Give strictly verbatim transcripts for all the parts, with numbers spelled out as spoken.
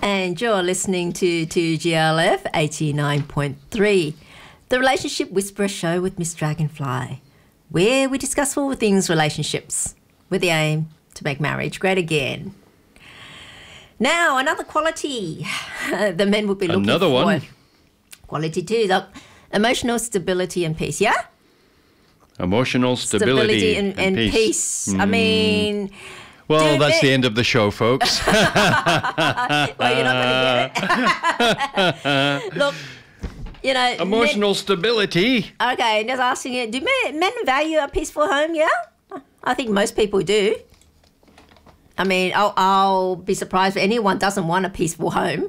And you're listening to, to G L F eighty-nine point three, the Relationship Whisperer Show with Miss Dragonfly, where we discuss all things relationships with the aim to make marriage great again. Now, another quality the men would be looking another for. Another one. Quality two, look, emotional stability and peace, yeah? Emotional stability, stability and, and, and peace. peace. Mm. I mean... Well, Dude, that's it, the end of the show, folks. Well, you're not going to get it. Look, you know... Emotional men, stability. Okay, just asking you, do men, men value a peaceful home, yeah? I think most people do. I mean, I'll, I'll be surprised if anyone doesn't want a peaceful home.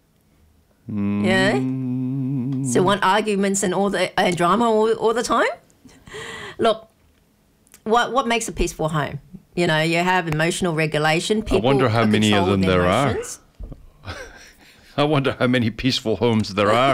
Mm. Yeah? So want arguments and all the and drama all, all the time? Look, what what makes a peaceful home? You know, you have emotional regulation. People I wonder how many of them there emotions. are. I wonder how many peaceful homes there are.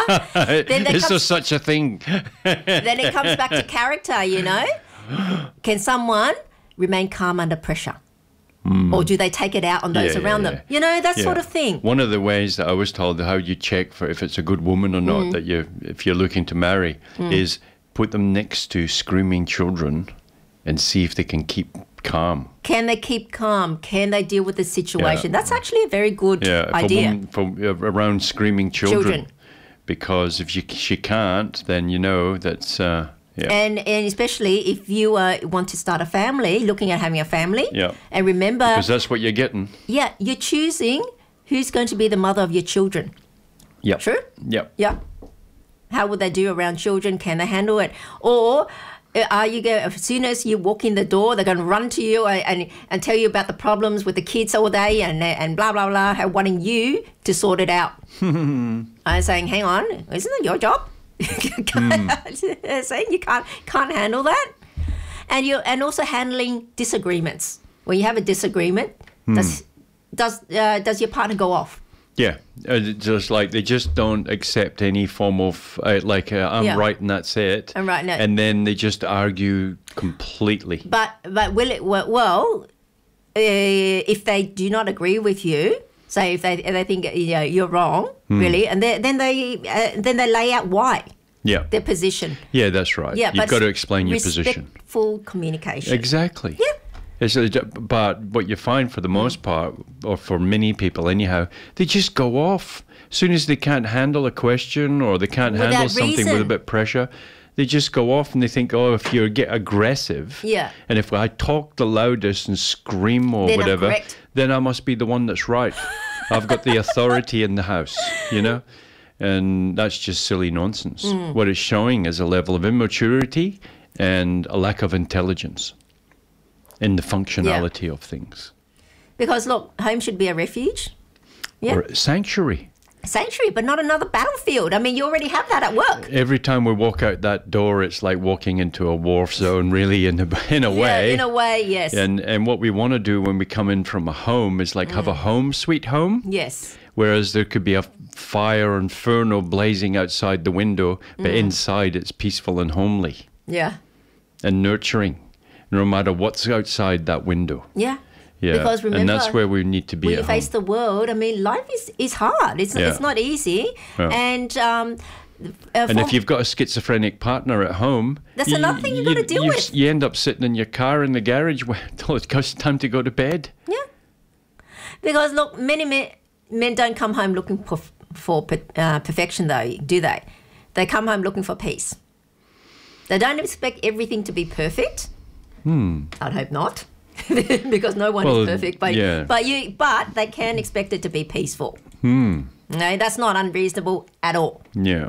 Is there such a thing? Then it comes back to character, you know? Can someone remain calm under pressure? Mm. Or do they take it out on those yeah, around yeah, them? You know, that yeah. sort of thing. One of the ways that I was told how you check for if it's a good woman or not, mm. that you, if you're looking to marry, mm. is put them next to screaming children and see if they can keep calm. Can they keep calm? Can they deal with the situation? Yeah. That's actually a very good yeah, idea. Yeah, for, uh, around screaming children. children. Because if you, she can't, then you know that's... Uh, Yeah. And and especially if you uh, want to start a family, looking at having a family. Yeah. And remember... Because that's what you're getting. Yeah, you're choosing who's going to be the mother of your children. Yeah. True? Yeah. Yeah. How would they do around children? Can they handle it? Or are you going, as soon as you walk in the door, they're going to run to you and, and, and tell you about the problems with the kids all day and and blah, blah, blah, wanting you to sort it out. I'm saying, hang on, isn't it your job? mm. Saying you can't can't handle that, and you and also handling disagreements. When you have a disagreement, mm. does does uh, does your partner go off? Yeah, uh, just like they just don't accept any form of uh, like uh, I'm yeah. right and that's it. I'm right, no. And then they just argue completely. But but will it work? Well, uh, if they do not agree with you. So if they if they think you know you're wrong, mm. really, and they, then they uh, then they lay out why, yeah, their position. Yeah, that's right. Yeah, you've got to explain your position. Respectful communication. Exactly. Yeah. It's a, but what you find for the most part, or for many people anyhow, they just go off as soon as they can't handle a question or they can't Without handle something reason. with a bit of pressure. They just go off and they think, oh, if you get aggressive, yeah, and if I talk the loudest and scream or then whatever, then I must be the one that's right. I've got the authority in the house, you know? And that's just silly nonsense. Mm. What it's showing is a level of immaturity and a lack of intelligence in the functionality yeah. of things. Because, look, home should be a refuge. Yeah. Or a sanctuary. Sanctuary, but not another battlefield. I mean, you already have that at work. Every time we walk out that door, it's like walking into a war zone, really, in a, in a yeah, way. in a way, yes. And and what we want to do when we come in from a home is like mm. have a home sweet home. Yes. Whereas there could be a fire inferno blazing outside the window, but mm. inside it's peaceful and homely. Yeah. And nurturing, no matter what's outside that window. Yeah. Yeah, because remember, and that's where we need to be when at you face home. the world, I mean, life is, is hard. It's, yeah. it's not easy. Yeah. And um, uh, and if you've got a schizophrenic partner at home... That's you, another thing you've you, got to deal you, with. You end up sitting in your car in the garage until it's time to go to bed. Yeah. Because, look, many men, men don't come home looking for, for uh, perfection, though, do they? They come home looking for peace. They don't expect everything to be perfect. Hmm. I'd hope not. Because no one well, is perfect, but yeah. but you but they can expect it to be peaceful. Hmm. No, that's not unreasonable at all. Yeah.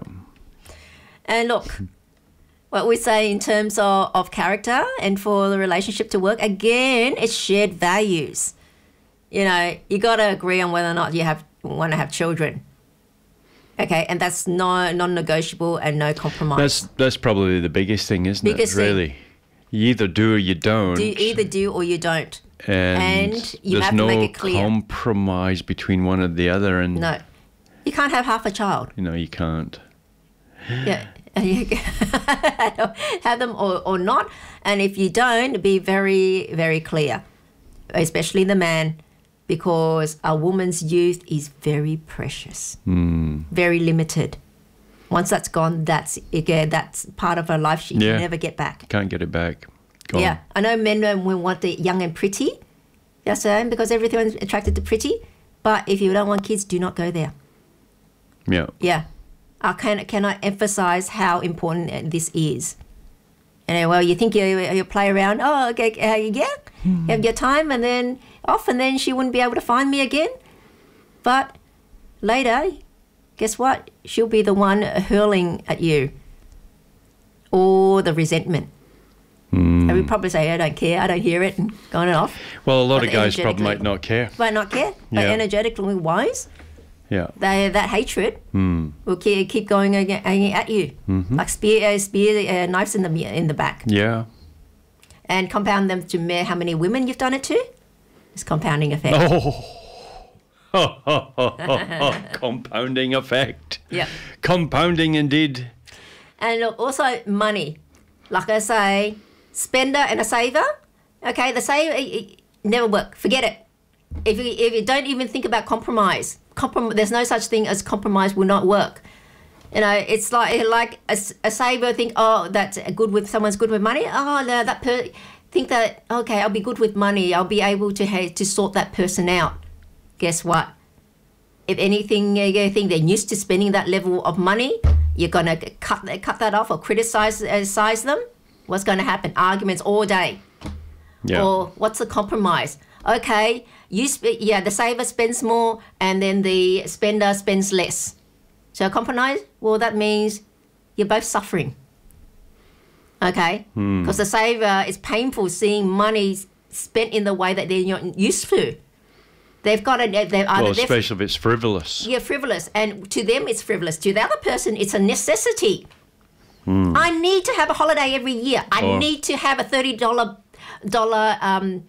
And look, what we say in terms of, of character and for the relationship to work, again, it's shared values. You know, you got to agree on whether or not you have want to have children. Okay, and that's no non-negotiable and no compromise. That's that's probably the biggest thing, isn't biggest it? Really. Thing. You either do or you don't. Do you either do or you don't. And, and you there's have no to make it clear. compromise between one or the other. And no. You can't have half a child. You know, you can't. Yeah. You can have them or, or not. And if you don't, be very, very clear, especially the man. because a woman's youth is very precious, mm. very limited. Once that's gone, that's again, that's part of her life she Yeah. can never get back. Can't get it back. Gone. Yeah, I know men uh, will want the young and pretty. That's um, because everyone's attracted to pretty. But if you don't want kids, do not go there. Yeah. Yeah, I can cannot emphasize how important this is. And well, you think you you play around. Oh, okay, uh, yeah, you have your time, and then off, and then she wouldn't be able to find me again. But later, guess what? She'll be the one hurling at you all the resentment. Mm. And we probably say, I don't care, I don't hear it, and go on and off. Well, a lot But of guys probably energetically- might not care. Might not care, but Yeah. energetically wise, Yeah. they, that hatred Mm. will keep, keep going aga- at you, Mm-hmm. like spear, uh, spear uh, knives in the in the back, Yeah. and compound them to ma- how many women you've done it to. It's compounding effect. Oh. Compounding effect. Yeah. Compounding indeed. And look, also money. Like I say, spender and a saver. Okay, the saver eh, eh, never work. Forget it. If you if you don't even think about compromise, comprom- there's no such thing as compromise will not work. You know, it's like like a, s- a saver think, oh, that's good with someone's good with money. Oh, no, that per- think that okay, I'll be good with money. I'll be able to ha- to sort that person out. Guess what? If anything, uh, you think they're used to spending that level of money, you're gonna cut cut that off or criticize uh, size them. What's going to happen? Arguments all day. Yeah. Or what's the compromise? Okay, you sp- yeah, the saver spends more, and then the spender spends less. So compromise. Well, that means you're both suffering. Okay, because the saver is painful seeing money spent in the way that they're not used to. They've got a. They're either Well, they're especially if it's frivolous. yeah, frivolous. And to them, it's frivolous. To the other person, it's a necessity. I need to have a holiday every year. I Or- need to have a thirty dollars dollar, um,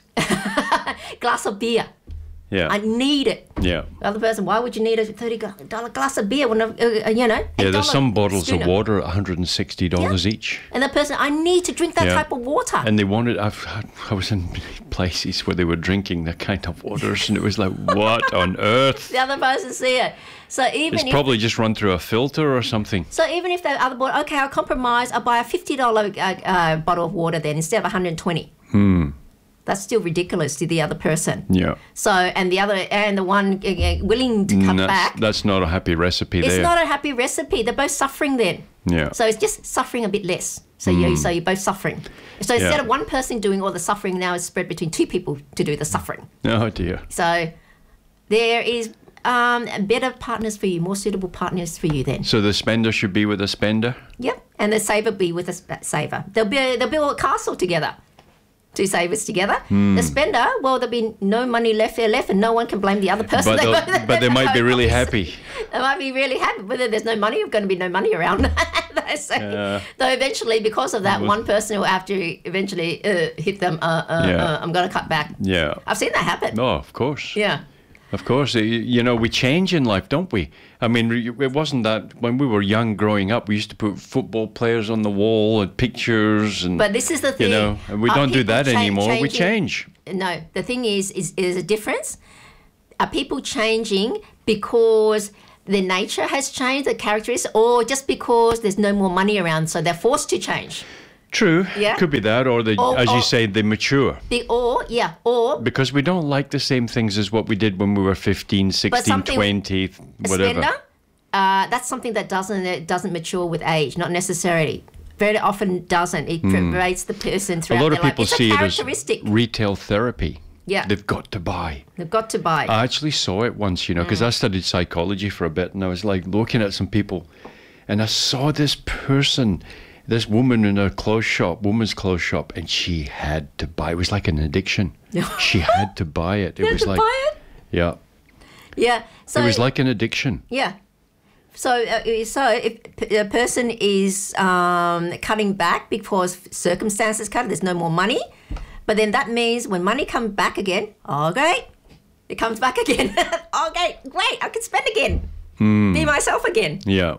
glass of beer. Yeah. I need it. yeah. The other person, why would you need a thirty dollars glass of beer when, uh, uh, you know, Yeah, there's eight dollar some bottles schooner. of water at one hundred sixty dollars Yeah. each. And the person, I need to drink that Yeah. type of water. And they wanted, I've, I was in places where they were drinking that kind of waters, and it was like, what on earth? the other person see it. So even It's if probably just run through a filter or something. So even if the other bottle, okay, I'll compromise. I'll buy a fifty dollars uh, uh, bottle of water then instead of one hundred twenty. Hmm. That's still ridiculous to the other person. Yeah. So and the other and the one uh, uh, willing to cut Mm, that's, back, that's not a happy recipe it's there. not a happy recipe. They're both suffering then. Yeah. So it's just suffering a bit less. So you so you're both suffering. So instead Yeah. of one person doing all the suffering, now it's spread between two people to do the suffering. Oh dear. So there is um, better partners for you, more suitable partners for you then. So the spender should be with a spender? Yep, and the saver be with a sp- saver. They'll be they'll build a castle together. Two savers together. Hmm. The spender, well, there'll be no money left there left, and no one can blame the other person. But, They- they'll- but they might be really happy. They might be really happy, but then there's no money. There's going to be no money around. so, Yeah. Though eventually, because of that, one person will have to eventually uh, hit them. Uh, uh, Yeah. uh, I'm going to cut back. Yeah. I've seen that happen. Oh, of course. Yeah. Of course. Y- You know, we change in life, don't we? I mean, it wasn't that when we were young growing up, we used to put football players on the wall and pictures and, But this is the you thing. know, and we Are don't do people that cha- anymore. We changing- change. No, the thing is, is, is a difference. Are people changing because their nature has changed, the characteristics, or just because there's no more money around, so they're forced to change? True. Yeah. Could be that, or they, Or- as you or- say, they mature. The, or, yeah, or Because we don't like the same things as what we did when we were fifteen, sixteen, something- twenty, a whatever. spender, uh, that's something that doesn't it doesn't mature with age, not necessarily. Very often doesn't. It pervades the person A throughout lot their of life. people It's see a it as characteristic. retail therapy. Yeah. They've got to buy. They've got to buy. I actually saw it once, you know, because Mm. I studied psychology for a bit, and I was like looking at some people, and I saw this person, this woman in a clothes shop, woman's clothes shop, and she had to buy. It was like an addiction. She had to buy it. It You have was to like, buy it? yeah, Yeah. So it was like an addiction. yeah. So, uh, so if p- a person is um, cutting back because circumstances cut, there's no more money, but then that means when money comes back again, oh great, it comes back again. Oh great, great, I can spend again, be myself again. Yeah,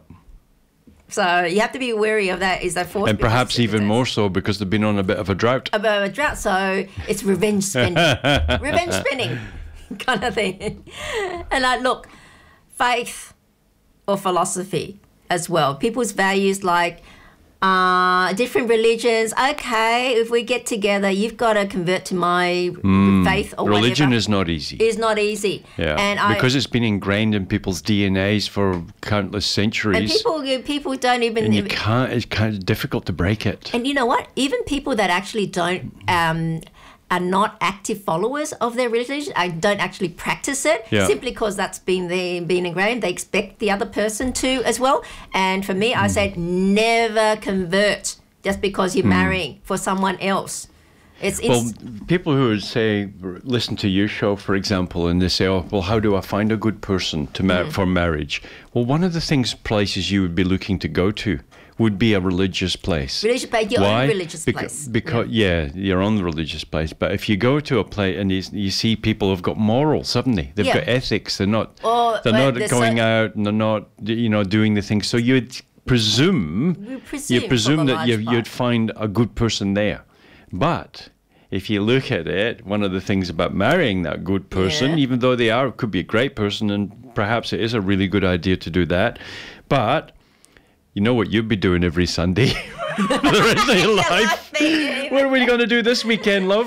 So you have to be wary of that. Is that forced? and perhaps even more so because they've been on a bit of a drought. about a drought. So it's revenge spending. Revenge spending. kind of thing. And I look, faith or philosophy as well. People's values like uh, different religions. Okay, if we get together, you've got to convert to my mm. faith or Religion whatever. is not easy. It's not easy. Yeah, and because I, it's been ingrained in people's D N As for countless centuries. And people, people don't even... And you can't, it's kind of difficult to break it. And you know what? Even people that actually don't... Um, are not active followers of their religion, I don't actually practice it, yeah. simply because that's been there, been ingrained. They expect the other person to as well. And for me, mm. I said never convert just because you're mm. marrying for someone else. It's, it's well, people who would say, listen to your show, for example, and they say, oh, well, how do I find a good person to mar- mm. for marriage? Well, one of the things, places you would be looking to go to would be a religious place. Religious place, your Why? own religious Beca- place. Because yeah. yeah, your own religious place. But if you go to a place and you, you see people who've got morals, haven't they? They've yeah. got ethics. They're not. Or, they're uh, not there's going so- out and they're not, you know, doing the things. So you'd presume, we presume you presume that you, part. you'd find a good person there. But if you look at it, one of the things about marrying that good person, yeah. even though they are, could be a great person, and perhaps it is a really good idea to do that, but you know what you'd be doing every Sunday for the rest of your life? What are we going to do this weekend, love?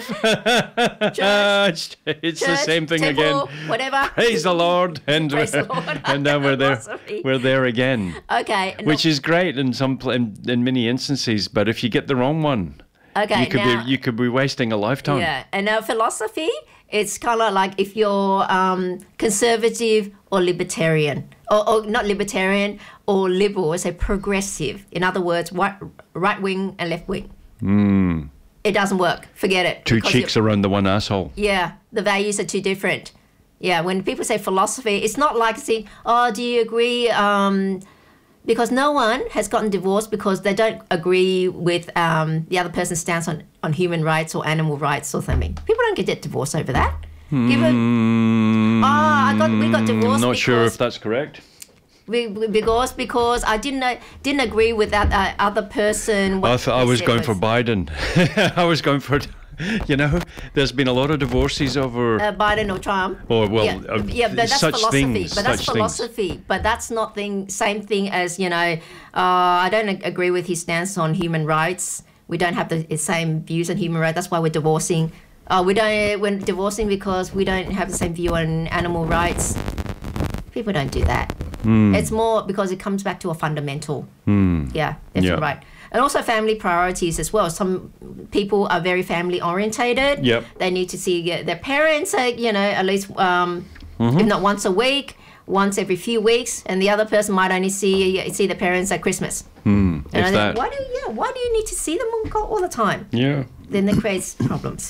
Church, it's church, the same thing temple, again. Whatever. Praise the Lord, and Praise the Lord. and now we're there. Philosophy. We're there again. Okay. Which look, is great in some pl- in, in many instances, but if you get the wrong one, okay, you could now, be you could be wasting a lifetime. Yeah, and now philosophy, it's kind of like if you're um, conservative or libertarian, or, or not libertarian, or liberal, or say progressive. In other words, right, right wing and left wing. Mm. It doesn't work. Forget it. Two because cheeks around the one asshole. Yeah, the values are too different. Yeah, when people say philosophy, it's not like saying, oh, do you agree? Um, because no one has gotten divorced because they don't agree with um, the other person's stance on, on human rights or animal rights or something. People don't get divorced over that. Mm. Give it, oh, I got, we got divorced I'm not because, sure if that's correct. we, because because I didn't uh, didn't agree with that uh, other person. I thought I was going was. for Biden. I was going for, you know, there's been a lot of divorces over. Uh, Biden or Trump. Oh well, yeah, uh, yeah, but that's such philosophy. things. But that's such philosophy. Things. But that's not the same thing as, you know. Uh, I don't ag- agree with his stance on human rights. We don't have the same views on human rights. That's why we're divorcing. Uh, we don't. We're divorcing because we don't have the same view on animal rights. People don't do that. Mm. It's more because it comes back to a fundamental. Mm. Yeah, that's yeah. right. And also family priorities as well. Some people are very family orientated. Yep. They need to see their parents, uh, you know, at least um, mm-hmm. if not once a week, once every few weeks, and the other person might only see see their parents at Christmas. Mm, and if that. Why do you, yeah? Why do you need to see them all, all the time? Yeah. Then that creates problems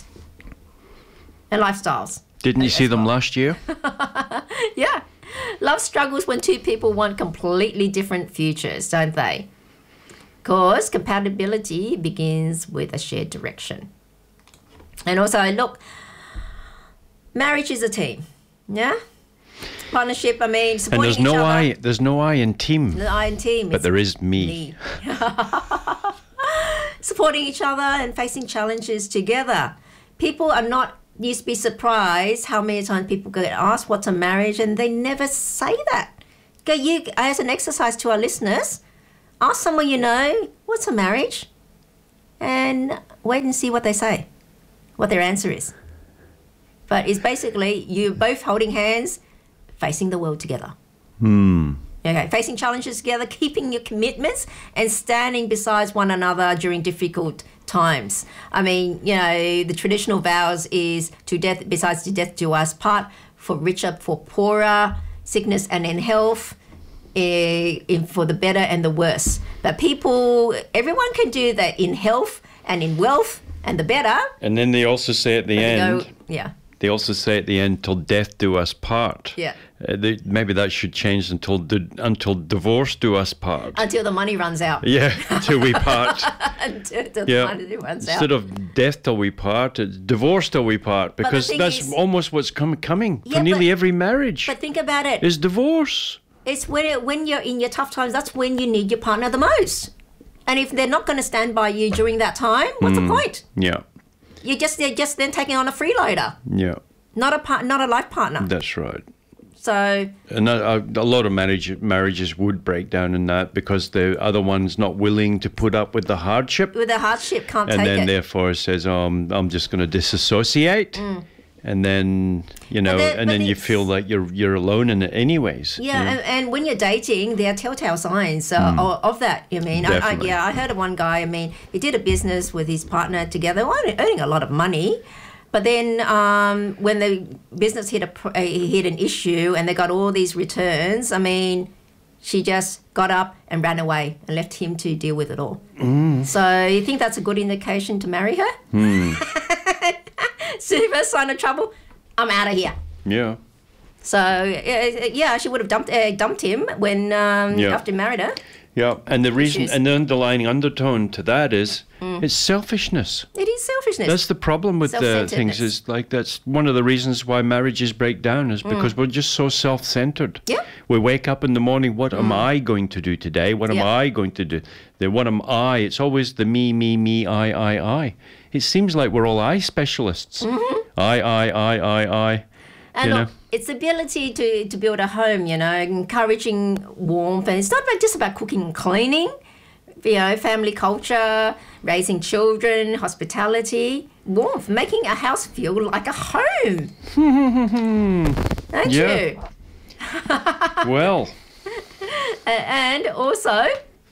and lifestyles. Didn't you see them last year? Yeah. Love struggles when two people want completely different futures, don't they? Because compatibility begins with a shared direction. And also, look, marriage is a team, yeah? Partnership, I mean, supporting and there's each no other. I, there's no I in team. The I in team. But is there is me. me. Supporting each other and facing challenges together. People are not... used to be surprised how many times people get asked what's a marriage and they never say that. Go, you, as an exercise to our listeners, ask someone you know, what's a marriage? And wait and see what they say, what their answer is. But it's basically you both holding hands, facing the world together. Hmm. Okay, facing challenges together, keeping your commitments and standing beside one another during difficult times. I mean, you know, the traditional vows is to death, besides to death do us part, for richer, for poorer, sickness and in health, eh, in, for the better and the worse. But people, everyone can do that in health and in wealth and the better. And then they also say at the end, Go, yeah. they also say at the end, till death do us part. Yeah. Uh, they, maybe that should change until di- until divorce do us part. Until the money runs out. Yeah, till we part. until until Yeah. the money runs out. Instead of death till we part, it's divorce till we part, because thing that's is- almost what's com- coming Yeah, for nearly but- every marriage. But think about it. Is divorce. It's when it, when you're in your tough times, that's when you need your partner the most. And if they're not going to stand by you during that time, what's Mm. the point? Yeah, You just they're just then taking on a freeloader. yeah. not a part, not a life partner. That's right. So, And a, a lot of marriage, marriages would break down in that because the other one's not willing to put up with the hardship. with the hardship, can't And take then it. therefore says, oh, I'm, I'm just going to disassociate. Mm. And then, you know, there- and but then you it's- feel like you're you're alone in it anyways. Yeah, and, and when you're dating, there are telltale signs uh, of, of that. You mean? I, I, Definitely. yeah, I heard of one guy. I mean, he did a business with his partner together, earning earning a lot of money. But then um, when the business hit a pr- uh, hit an issue, and they got all these returns, I mean, she just got up and ran away and left him to deal with it all. Mm. So you think that's a good indication to marry her? Hmm. See, first sign of trouble, I'm out of here. Yeah. So uh, yeah, she would have dumped uh, dumped him when um, Yeah. after he married her. Yeah. And the reason, Issues. and the underlying undertone to that is it's selfishness. It is selfishness. That's the problem with the things. Self-centeredness. Is like that's one of the reasons why marriages break down is because we're just so self-centered. Yeah. We wake up in the morning. What am I going to do today? What am Yeah. I going to do? Then what am I? It's always the me, me, me, I, I, I. It seems like we're all I specialists. I, I, I, I, I. And you look, know? it's the ability to, to build a home, you know, encouraging warmth. And it's not about just about cooking and cleaning, you know, family culture, raising children, hospitality, warmth, making a house feel like a home. Don't Yeah. you? Well, A- And also,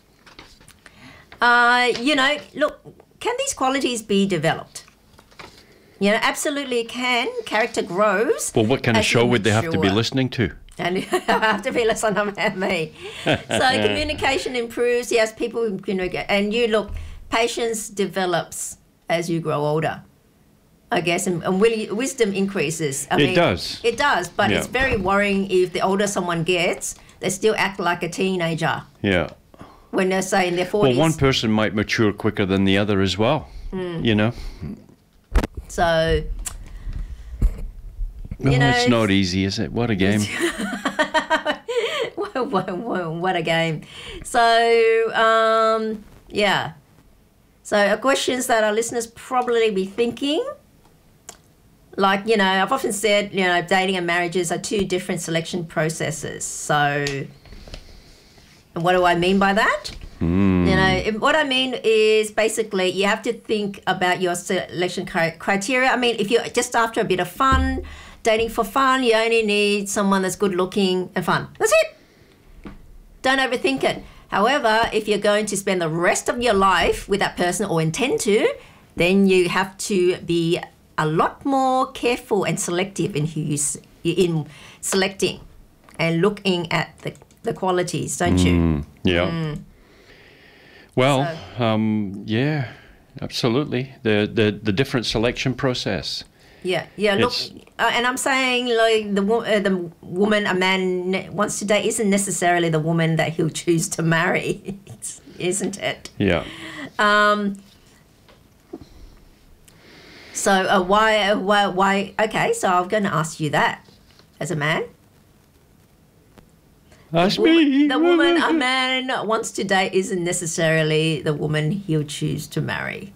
uh, you know, look, can these qualities be developed? You know, absolutely it can. Character grows. well, what kind of as show you would they have to be mature. listening to? And I have to be less on me. So communication improves. Yes, people communicate. And you look, patience develops as you grow older, I guess, and, and will- wisdom increases. I It does. It does, but Yeah. it's very worrying if the older someone gets, they still act like a teenager Yeah. when they're, say, in their Well, forties. one person might mature quicker than the other as well. You know? So, Well, know, it's not easy, is it? What a game. what, what, what, what a game. So, um, yeah. So, uh, questions that our listeners probably be thinking, like, you know, I've often said, you know, dating and marriages are two different selection processes. So, and what do I mean by that? You know, if- what I mean is basically you have to think about your selection cri- criteria. I mean, if you're just after a bit of fun, dating for fun, you only need someone that's good looking and fun. That's it. Don't overthink it. However, if you're going to spend the rest of your life with that person or intend to, then you have to be a lot more careful and selective in who you s- in selecting and looking at the, the qualities, don't you? Yeah. Well, um, yeah, absolutely. The, the the different selection process. Yeah, yeah. Look, It's- uh, and I'm saying like the wo- uh, the woman a man ne- wants to date isn't necessarily the woman that he'll choose to marry, it's, isn't it? Yeah. So uh, why, uh, why, why? Okay, so I'm going to ask you that as a man. That's Woman- me. The woman a man wants to date isn't necessarily the woman he'll choose to marry.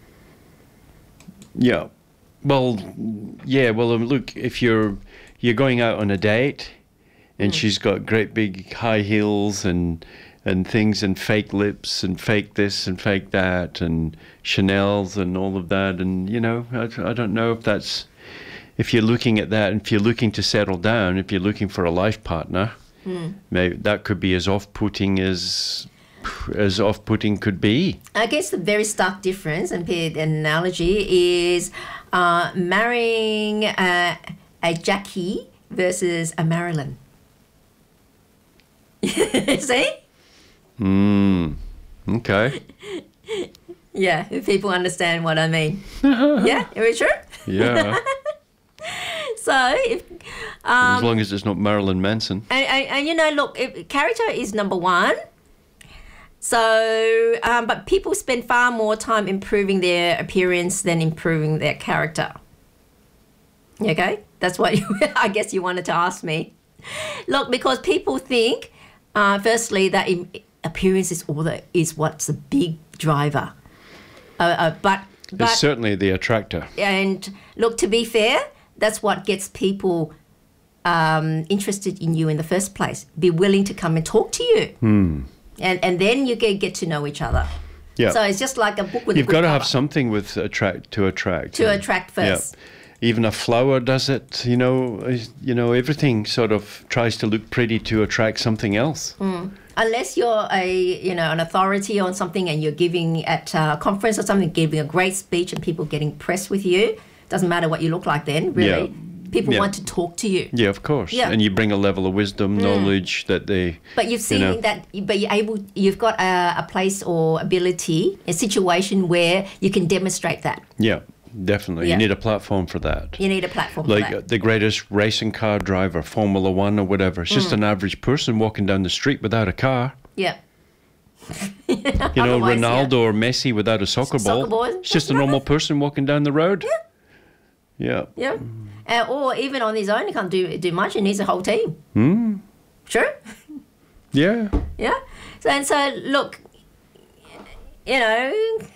Yeah. Well, yeah. Well, um, look, if you're you're going out on a date, and she's got great big high heels and and things and fake lips and fake this and fake that and Chanel's and all of that, and you know, I, I don't know if that's if you're looking at that, and if you're looking to settle down, if you're looking for a life partner, maybe that could be as off-putting as as off-putting could be. I guess the very stark difference and the analogy is uh, marrying uh, a Jackie versus a Marilyn. See? Mm. Okay. Yeah, if people understand what I mean. Yeah, is it true? Yeah. So, if as long as it's not Marilyn Manson. and, and, and you know, look, if character is number one. So, um, but people spend far more time improving their appearance than improving their character. Okay, that's what you, I guess you wanted to ask me. Look, because people think, uh, firstly, that im- appearance is all that is what's the big driver. Uh, uh, but but It's certainly the attractor. and look, to be fair, that's what gets people um, interested in you in the first place. Be willing to come and talk to you. Hmm. And and then you get, get to know each other. Yeah. So it's just like a book with You've a got good to have cover. something with attract to attract. To yeah. attract first. Yeah. Even a flower does it. You know. is- You know. Everything sort of tries to look pretty to attract something else. Unless you're a you know an authority on something and you're giving at a conference or something, giving a great speech and people get impressed with you. Doesn't matter what you look like then, really. Yeah. People Yeah. want to talk to you. Yeah, of course. Yeah. And you bring a level of wisdom, knowledge that they. But you've seen know. that, but you're able, you've got a, a place or ability, a situation where you can demonstrate that. Yeah, definitely. Yeah. You need a platform for that. You need a platform Like for uh, that. the greatest racing car driver, Formula One or whatever. It's Mm. just an average person walking down the street without a car. Yeah. You know, Otherwise, Ronaldo yeah. or Messi without a soccer ball. Soccer ball, It's just a normal person walking down the road. Yeah. Yeah. Uh, or even on his own, he can't do do much. He needs a whole team. Hmm. Sure. Yeah. Yeah. So and so, look, you know,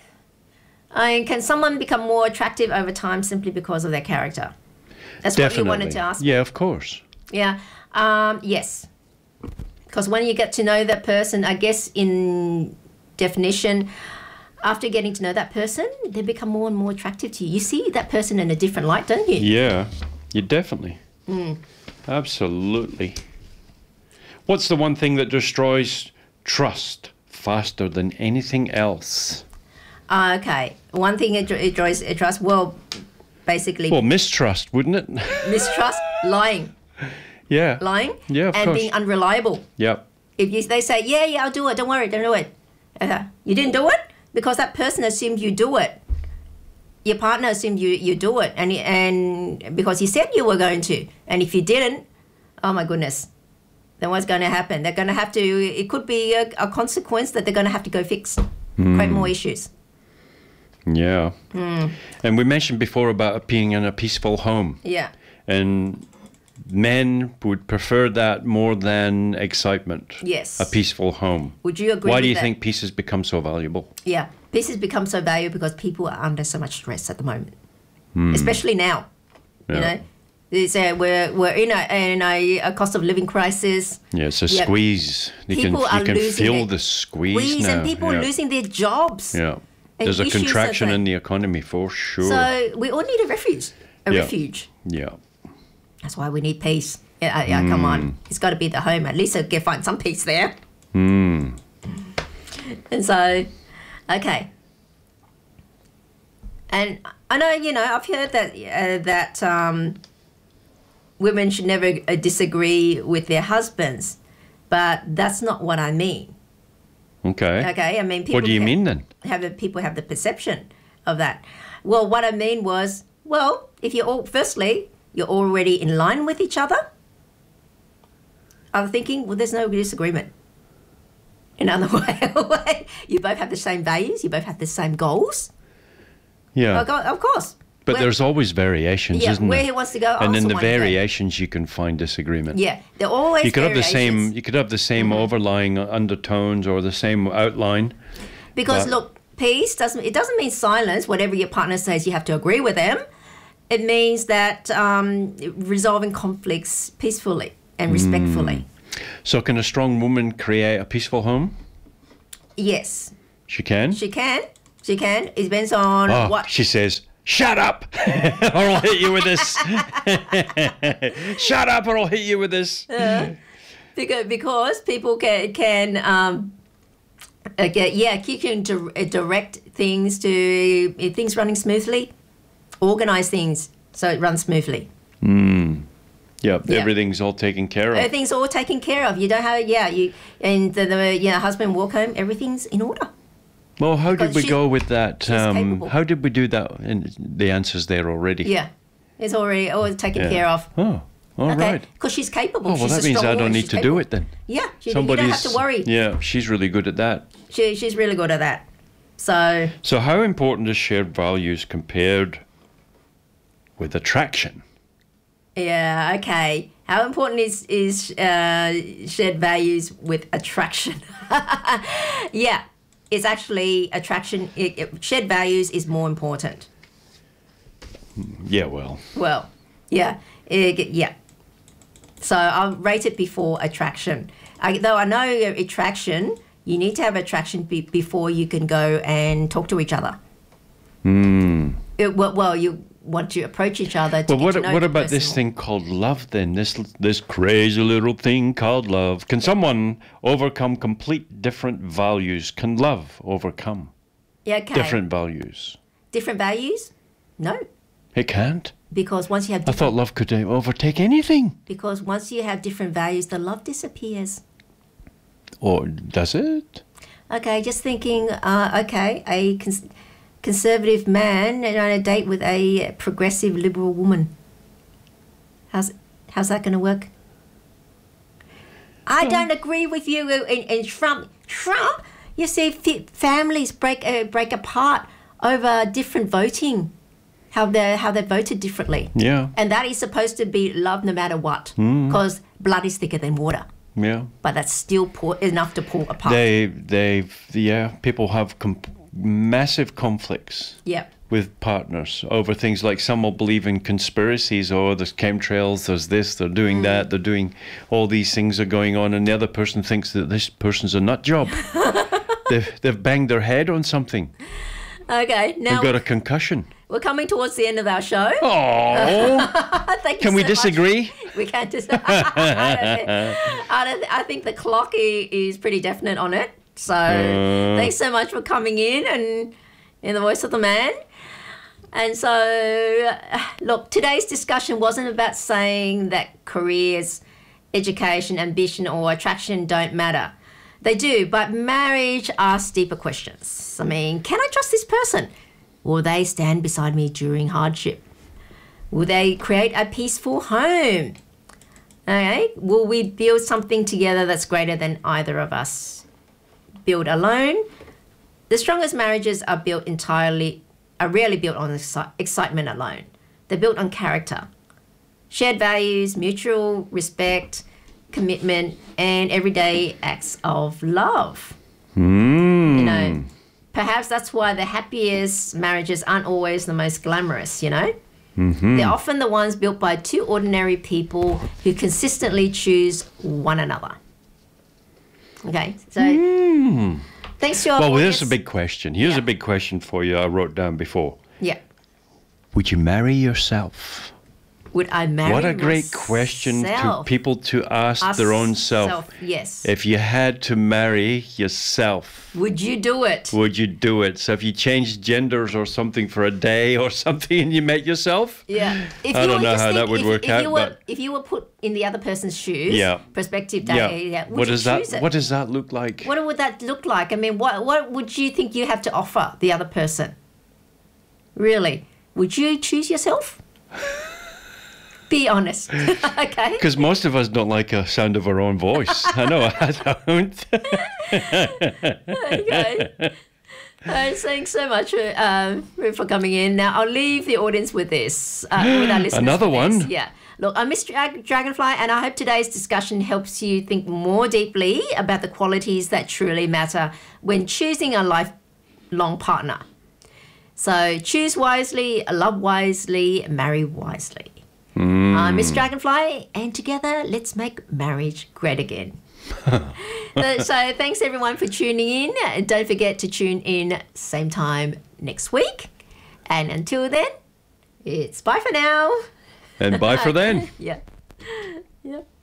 I mean, can someone become more attractive over time simply because of their character? That's what you Definitely. wanted to ask. Yeah, of course. Yeah. Um, yes. Because when you get to know that person, I guess in definition, after getting to know that person, they become more and more attractive to you. You see that person in a different light, don't you? Yeah. You definitely. Hmm. Absolutely. What's the one thing that destroys trust faster than anything else? Uh, okay. One thing it, it draws it trust. Well, basically, Well, mistrust, wouldn't it? mistrust, lying, Yeah. lying, Yeah, of and course. being unreliable. Yep. If you they say, yeah, yeah, I'll do it. Don't worry, don't do it. Uh, you didn't do it because that person assumed you do it. Your partner assumed you you do it, and and because he said you were going to, and if you didn't, oh my goodness, then what's going to happen? They're going to have to. It could be a, a consequence that they're going to have to go fix, create more issues. Yeah. Hmm. And we mentioned before about being in a peaceful home. Yeah. And men would prefer that more than excitement. Yes. A peaceful home. Would you agree? Why with do you that? think peace has become so valuable? Yeah, peace has become so valuable because people are under so much stress at the moment, especially now. You Yeah. know, It's a, we're we're in a in a, a cost of living crisis. Yeah, it's a Yeah. squeeze. You People can are you can losing feel their- the squeeze Squeeze now. and people yeah. are losing their jobs. Yeah. and There's a issues contraction that- in the economy for sure. So we all need a refuge. A Yeah. refuge. yeah. That's why we need peace. Yeah, uh, yeah. Come Mm. on, it's got to be the home. At least I can find some peace there. Mm. And so, okay. And I know, you know, I've heard that uh, that um, women should never uh, disagree with their husbands, but that's not what I mean. Okay. Okay, I mean, people What do you can mean then? Have the, people have the perception of that. Well, what I mean was, well, if you're all, firstly, you're already in line with each other. I'm thinking, well, there's no disagreement. In other way, you both have the same values. You both have the same goals. Yeah. Of course. Of course. But Where- there's always variations, yeah, isn't where there? he wants to go. I And in also the want to go. variations, you can find disagreement. Yeah, they're always You could have the same. variations. You could have the same overlying undertones or the same outline. Because but- look, peace doesn't. It doesn't mean silence. Whatever your partner says, you have to agree with them. It means that um, resolving conflicts peacefully and respectfully. So, can a strong woman create a peaceful home? Yes, She can. she can. She can. It depends on oh, what. she says, "Shut up, or I'll hit you with this." Shut up, or I'll hit you with this. Because, because people can can um, uh, get, yeah, you can dir- uh, direct things to uh, things running smoothly, organize things so it runs smoothly. Yep, Yeah. everything's all taken care of. Everything's all taken care of. You don't have, yeah, you and the, the yeah, husband walk home, everything's in order. Well, how did because we she- go with that? she's Um, capable. how did we do that? And the answer's there already. Yeah, it's already all taken Yeah. care of. Oh, all Okay, right. because she's capable. Oh, well, she's that a means strong I don't woman. need She's to capable. do it then. Yeah, she, you Somebody's. don't have to worry. Yeah, she's really good at that. She, she's really good at that. So So, how important is shared values compared with attraction? yeah, okay. How important is is uh, shared values with attraction? Yeah, it's actually attraction. It, it, shared values is more important. Yeah, well, Well, Yeah, it- yeah. So I'll rate it before attraction. I, though I know attraction, you need to have attraction be, before you can go and talk to each other. Hmm. It, well, well, you want to approach each other to Well, get what to know what the about person this more. thing called love then? This this crazy little thing called love. Can someone overcome complete different values? Can love overcome Yeah, okay. different values? Different values? No, It can't. because once you have I different, thought love could uh, overtake anything. because once you have different values, the love disappears. Or does it? Okay, just thinking. Uh, okay, a cons- conservative man and on a date with a progressive liberal woman. How's how's that going to work? I don't agree with you in, in Trump. Trump, you see, fi- families break uh, break apart over different voting, how they how they voted differently, Yeah. and that is supposed to be love no matter what, because blood is thicker than water. Yeah. But that's still pour, enough to pull apart. They they yeah. People have com- massive conflicts yeah. with partners over things like some will believe in conspiracies, or there's chemtrails, there's this, they're doing that, they're doing all these things are going on, and the other person thinks that this person's a nut job. they've, they've banged their head on something. Okay, now They've got a concussion. we're coming towards the end of our show. Oh, Thank you can we so much. disagree? We can't disagree. I, don't think, I, don't, I think the clock i- is pretty definite on it. So Uh. thanks so much for coming in and in the voice of the man. And so, uh, look, today's discussion wasn't about saying that careers, education, ambition, or attraction don't matter. They do, but marriage asks deeper questions. I mean, can I trust this person? Will they stand beside me during hardship? Will they create a peaceful home? Okay, will we build something together that's greater than either of us? Build alone? The strongest marriages are built entirely, are rarely built on exci- excitement alone. They're built on character, shared values, mutual respect, commitment, and everyday acts of love. Mm. You know, perhaps that's why the happiest marriages aren't always the most glamorous, you know? Mm-hmm. They're often the ones built by two ordinary people who consistently choose one another. Okay, so thanks to our Hmm. Well, audience. here's a big question. Here's Yeah. a big question for you I wrote down before. Yeah. Would you marry yourself? Would I marry What a great question to myself? people to ask their own self. Self, yes. If you had to marry yourself, Would you do it? would you do it? So if you changed genders or something for a day or something and you met yourself? Yeah. If I you don't were- know just how that think would if, work if out, You were, but- if you were put in the other person's shoes, Yeah. perspective Yeah. day, yeah. would What you does that choose it? what does that look like? What would that look like? I mean, what what would you think you have to offer the other person? Really? Would you choose yourself? Be honest. Okay. Because most of us don't like the sound of our own voice. I know I don't. Okay. Uh, thanks so much for, um, for coming in. Now, I'll leave the audience with this. Uh, with our listeners Another with this. one? Yeah. Look, I'm Miss Drag- Dragonfly, and I hope today's discussion helps you think more deeply about the qualities that truly matter when choosing a lifelong partner. So choose wisely, love wisely, marry wisely. I'm Miss Dragonfly, and together, let's make marriage great again. so, so thanks everyone for tuning in. And don't forget to tune in same time next week. And until then, it's bye for now. And bye for then. Yeah. Yeah.